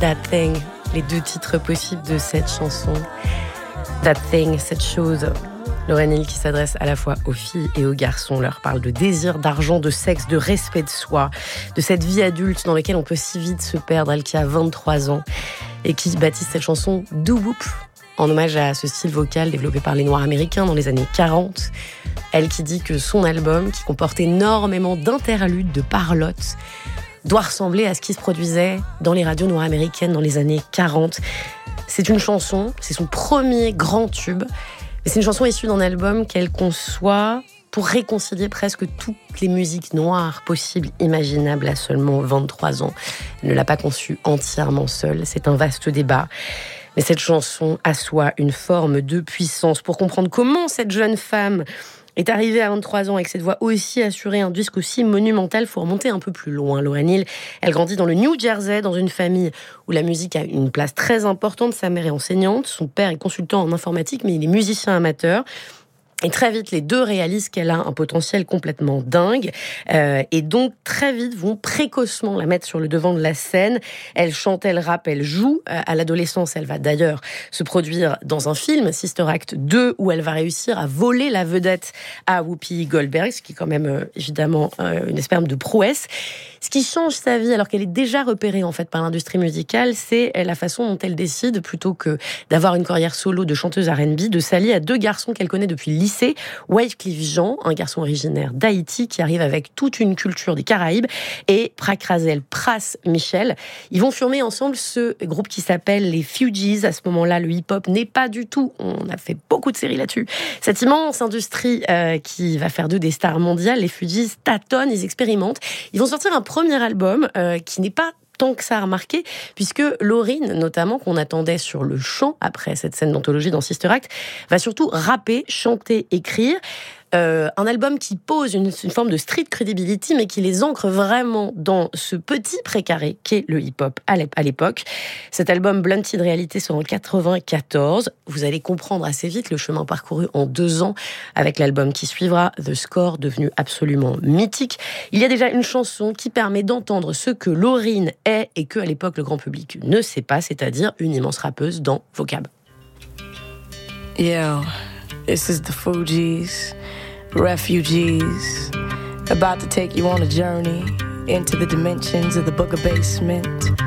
That Thing, les deux titres possibles de cette chanson. That Thing, cette chose. Lauryn Hill qui s'adresse à la fois aux filles et aux garçons, leur parle de désir, d'argent, de sexe, de respect de soi, de cette vie adulte dans laquelle on peut si vite se perdre, elle qui a 23 ans et qui baptise cette chanson Doo Wop, en hommage à ce style vocal développé par les Noirs américains dans les années 40. Elle qui dit que son album, qui comporte énormément d'interludes, de parlottes, doit ressembler à ce qui se produisait dans les radios noires américaines dans les années 40. C'est une chanson, c'est son premier grand tube. Mais c'est une chanson issue d'un album qu'elle conçoit pour réconcilier presque toutes les musiques noires possibles, imaginables à seulement 23 ans. Elle ne l'a pas conçue entièrement seule, c'est un vaste débat. Mais cette chanson assoit une forme de puissance pour comprendre comment cette jeune femme est arrivée à 23 ans avec cette voix aussi assurée, un disque aussi monumental. Il faut remonter un peu plus loin. Lauryn Hill, elle grandit dans le New Jersey, dans une famille où la musique a une place très importante. Sa mère est enseignante, son père est consultant en informatique, mais il est musicien amateur. Et très vite, les deux réalisent qu'elle a un potentiel complètement dingue. Et donc, très vite, vont précocement la mettre sur le devant de la scène. Elle chante, elle rappe, elle joue. À l'adolescence, elle va d'ailleurs se produire dans un film, Sister Act 2, où elle va réussir à voler la vedette à Whoopi Goldberg, ce qui est quand même, évidemment, une espèce de prouesse. Ce qui change sa vie, alors qu'elle est déjà repérée, en fait, par l'industrie musicale, c'est la façon dont elle décide, plutôt que d'avoir une carrière solo de chanteuse R&B, de s'allier à deux garçons qu'elle connaît depuis le lycée. Wyclef Jean, un garçon originaire d'Haïti qui arrive avec toute une culture des Caraïbes, et Prakrazel Pras Michel. Ils vont former ensemble ce groupe qui s'appelle les Fugees. À ce moment-là, le hip-hop n'est pas du tout, on a fait beaucoup de séries là-dessus, cette immense industrie qui va faire d'eux des stars mondiales. Les Fugees tâtonnent, ils expérimentent. Ils vont sortir un premier album qui n'est pas tant que ça a remarqué, puisque Lauryn, notamment, qu'on attendait sur le chant, après cette scène d'anthologie dans Sister Act, va surtout rapper, chanter, écrire. Un album qui pose une forme de street credibility, mais qui les ancre vraiment dans ce petit précaré qu'est le hip-hop à l'époque. Cet album Blunted Reality sort en 94. Vous allez comprendre assez vite le chemin parcouru en 2 ans avec l'album qui suivra, The Score, devenu absolument mythique. Il y a déjà une chanson qui permet d'entendre ce que Lauryn est et que, à l'époque, le grand public ne sait pas, c'est-à-dire une immense rappeuse dans Vocab. Yeah, this is the Fugees. Refugees, about to take you on a journey into the dimensions of the Booger Basement.